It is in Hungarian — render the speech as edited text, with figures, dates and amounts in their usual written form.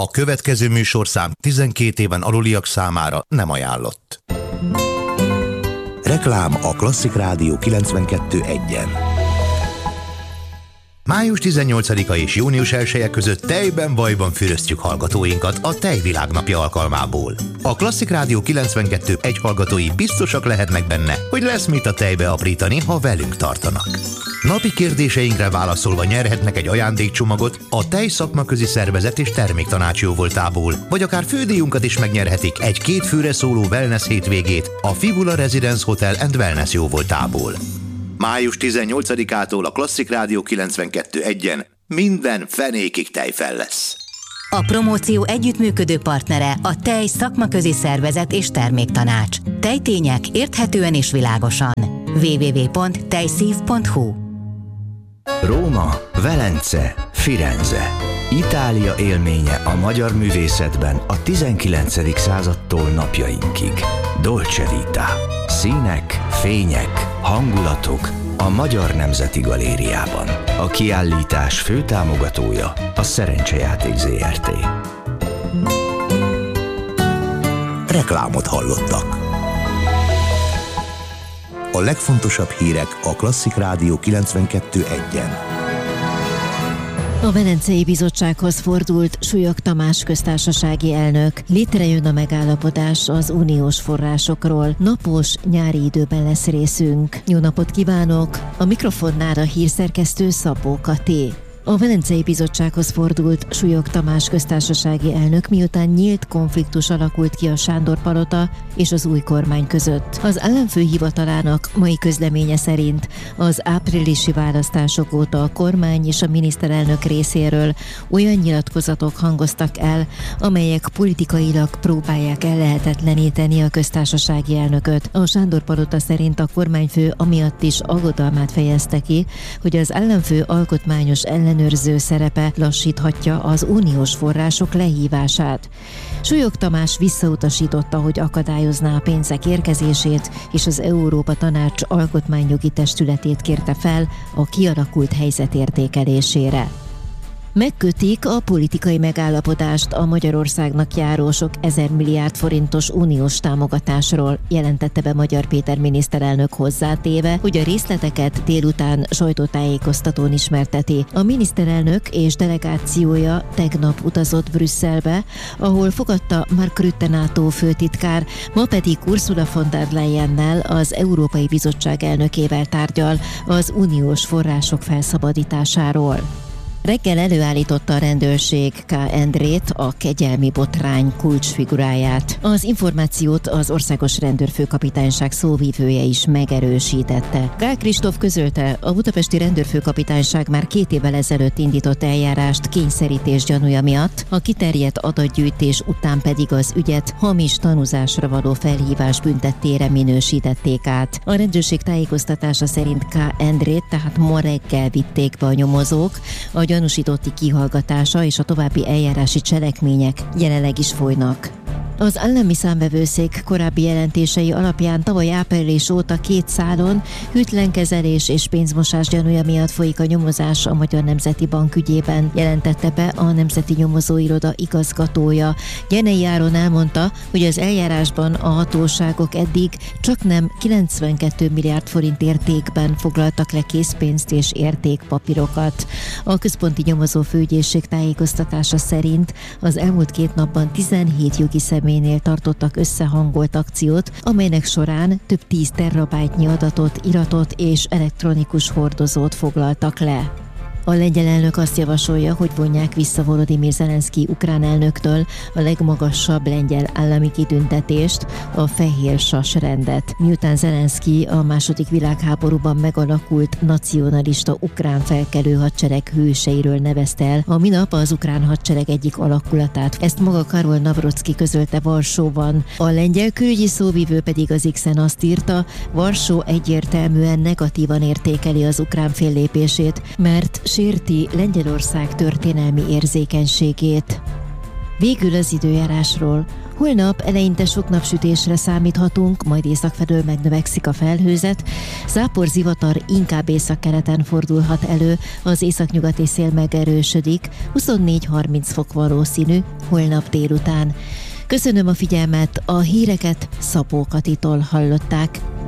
A következő műsorszám 12 éven aluliak számára nem ajánlott. Reklám a Klasszik Rádió 92.1-en. Május 18-a és június 1-e között tejben vajban füröztjük hallgatóinkat a Tejvilágnapja alkalmából. A Klasszik Rádió 92.1 hallgatói biztosak lehetnek benne, hogy lesz mit a tejbe aprítani, ha velünk tartanak. Napi kérdéseinkre válaszolva nyerhetnek egy ajándékcsomagot a Tej Szakmaközi Szervezet és Terméktanács jóvoltából, vagy akár fődíjunkat is megnyerhetik egy 2 főre szóló wellness hétvégét a Fibula Residence Hotel and Wellness jóvoltából. Május 18-ától a Klasszik Rádió 92.1-en minden fenékig tejfel lesz. A promóció együttműködő partnere a Tej Szakmaközi Szervezet és Terméktanács. Tejtények érthetően és világosan. www.tejszív.hu. Róma, Velence, Firenze. Itália élménye a magyar művészetben a 19. századtól napjainkig. Dolce Vita. Színek, fények, hangulatok a Magyar Nemzeti Galériában. A kiállítás főtámogatója a Szerencsejáték Zrt. Reklámot hallottak. A legfontosabb hírek a Klasszik Rádió 92.1-en. A Velencei Bizottsághoz fordult Súlyog Tamás köztársasági elnök. Létrejön a megállapodás az uniós forrásokról. Napos, nyári időben lesz részünk. Jó napot kívánok! A mikrofonnál a hírszerkesztő Szabó Kati. A Velencei Bizottsághoz fordult Súlyog Tamás köztársasági elnök, miután nyílt konfliktus alakult ki a Sándor-palota és az új kormány között. Az államfő hivatalának mai közleménye szerint az áprilisi választások óta a kormány és a miniszterelnök részéről olyan nyilatkozatok hangoztak el, amelyek politikailag próbálják ellehetetleníteni a köztársasági elnököt. A Sándor-palota szerint a kormányfő amiatt is aggodalmát fejezte ki, hogy az államfő alkotmányos ellenőrző szerepe lassíthatja az uniós források lehívását. Súlyog Tamás visszautasította, hogy akadályozná a pénzek érkezését, és az Európa Tanács alkotmányjogi testületét kérte fel a kialakult helyzet értékelésére. Megkötik a politikai megállapodást a Magyarországnak járó sok 1000 milliárd forintos uniós támogatásról, jelentette be Magyar Péter miniszterelnök, hozzátéve, hogy a részleteket délután sajtótájékoztatón ismerteti. A miniszterelnök és delegációja tegnap utazott Brüsszelbe, ahol fogadta Mark Rutte NATO főtitkár, ma pedig Ursula von der Leyennel, az Európai Bizottság elnökével tárgyal az uniós források felszabadításáról. Reggel előállította a rendőrség K. Endrét, a kegyelmi botrány kulcsfiguráját. Az információt az Országos Rendőrfőkapitányság szóvivője is megerősítette. Gál Kristóf közölte, a budapesti rendőrfőkapitányság már 2 évvel ezelőtt indított eljárást kényszerítés gyanúja miatt, a kiterjedt adatgyűjtés után pedig az ügyet hamis tanúzásra való felhívás büntettére minősítették át. A rendőrség tájékoztatása szerint K. Endrét tehát ma reggel vitték be a nyomozók, a gyanúsítotti kihallgatása és a további eljárási cselekmények jelenleg is folynak. Az állami számvevőszék korábbi jelentései alapján tavaly április óta 2 szálon hűtlenkezelés és pénzmosás gyanúja miatt folyik a nyomozás a Magyar Nemzeti Bank ügyében, jelentette be a Nemzeti Nyomozóiroda igazgatója. Gyenei Áron elmondta, hogy az eljárásban a hatóságok eddig csaknem 92 milliárd forint értékben foglaltak le készpénzt és értékpapírokat. A Központi Nyomozó Főügyészség tájékoztatása szerint az elmúlt 2 napban 17 jogi személynél tartottak összehangolt akciót, amelynek során több 10 terabájtnyi adatot, iratot és elektronikus hordozót foglaltak le. A lengyel elnök azt javasolja, hogy vonják vissza Volodymyr Zelenszky ukrán elnöktől a legmagasabb lengyel állami kitüntetést, a Fehér Sas rendet. Miután Zelenszky a II. Világháborúban megalakult nacionalista ukrán felkelő hadsereg hőseiről nevezte el a minap az ukrán hadsereg egyik alakulatát. Ezt maga Karol Nawrocki közölte Varsóban. A lengyel külügyi szóvivő pedig az X-en azt írta, Varsó egyértelműen negatívan értékeli az ukrán féllépését, mert sérti Lengyelország történelmi érzékenységét. Végül az időjárásról. Holnap eleinte sok napsütésre számíthatunk, majd északfelől megnövekszik a felhőzet. Zápor-zivatar inkább északkeleten fordulhat elő, az északnyugati szél megerősödik, 24-30 fok valószínű holnap délután. Köszönöm a figyelmet, a híreket Szabó Katitól hallották.